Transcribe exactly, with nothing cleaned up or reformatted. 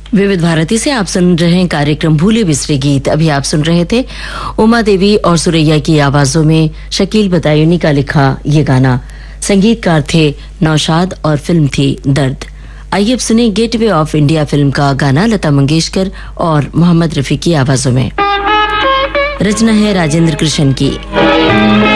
विविध भारती से आप सुन रहे हैं कार्यक्रम भूले बिसरे गीत। अभी आप सुन रहे थे उमा देवी और सुरैया की आवाजों में शकील बदायूनी का लिखा ये गाना। संगीतकार थे नौशाद और फिल्म थी दर्द। आइए अब सुने गेटवे ऑफ इंडिया फिल्म का गाना लता मंगेशकर और मोहम्मद रफी की आवाजों में। रचना है राजेंद्र कृष्ण की।